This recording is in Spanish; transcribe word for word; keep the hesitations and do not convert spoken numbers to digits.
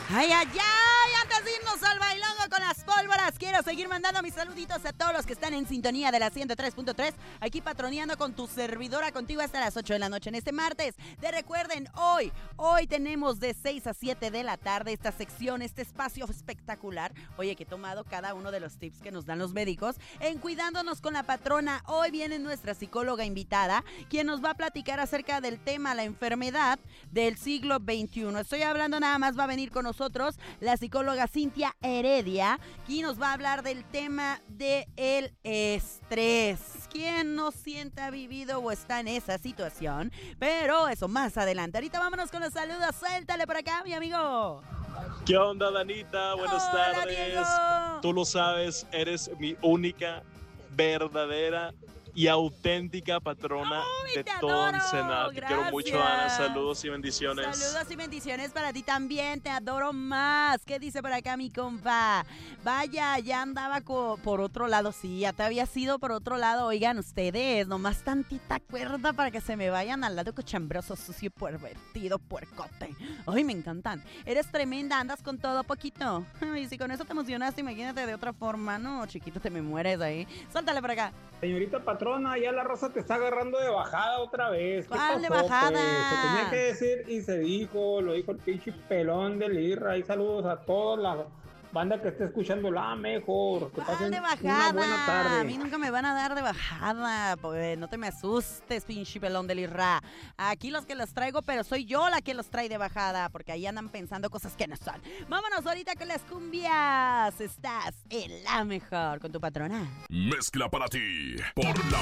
Ay, ay, ay, antes de irnos al bailongo con las pólvoras, quiero seguir mandando mis saluditos a todos los que están en sintonía de la ciento tres punto tres, aquí patroneando con tu servidora, contigo hasta las ocho de la noche en este martes. Te recuerden, hoy, hoy tenemos de seis a siete de la tarde esta sección, este espacio espectacular, oye, que he tomado cada uno de los tips que nos dan los médicos en Cuidándonos con la Patrona. Hoy viene nuestra psicóloga invitada, quien nos va a platicar acerca del tema, la enfermedad del siglo veintiuno. Estoy hablando nada más, va a venir con nosotros la psicóloga Cintia Heredia, quien nos va a hablar del tema del estrés. ¿Quién no siente, ha vivido o está en esa situación? Pero eso más adelante. Ahorita vámonos con los saludos. Suéltale por acá, mi amigo. ¿Qué onda, Danita? Buenas Hola, tardes. Diego. Tú lo sabes, eres mi única, verdadera y auténtica patrona ¡Ay, de te todo adoro! Ensenada. Te quiero mucho, Ana. Gracias. Saludos y bendiciones. Saludos y bendiciones para ti también, te adoro más. ¿Qué dice por acá mi compa? Vaya, ya andaba co- por otro lado, sí, ya te había sido por otro lado. Oigan ustedes, nomás tantita cuerda para que se me vayan al lado cochambroso, sucio, pervertido, puercote. Ay, me encantan. Eres tremenda, andas con todo poquito. Ay, si con eso te emocionaste, imagínate de otra forma. No, chiquito, te me mueres ahí. Suéltale por acá. Señorita patrona, ya la raza te está agarrando de bajada otra vez. ¿Qué ¿Cuál de pasó, bajada? pues? Se tenía que decir y se dijo, lo dijo el pinche pelón del Irra. Y saludos a toda la banda que esté escuchando la mejor. Que ¿Cuál pasen de una bajada? buena tarde. A mí nunca me van a dar de bajada, pues no te me asustes, pinche pelón del Irra. Aquí los que los traigo, pero soy yo la que los trae de bajada, porque ahí andan pensando cosas que no son. Vámonos ahorita con las cumbias. Estás en la mejor con tu patrona. Mezcla para ti por la